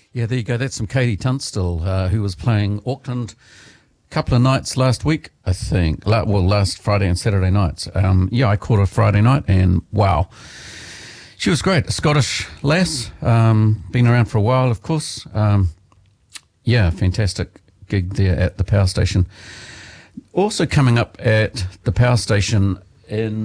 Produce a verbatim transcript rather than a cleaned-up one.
Yeah, there you go. That's some Katie Tunstall, uh, who was playing Auckland a couple of nights last week, I think. La- Well, last Friday and Saturday nights. Um, yeah, I caught her Friday night, and wow, she was great. A Scottish lass, um, been around for a while, of course. Um, yeah, fantastic gig there at the power station. Also coming up at the power station in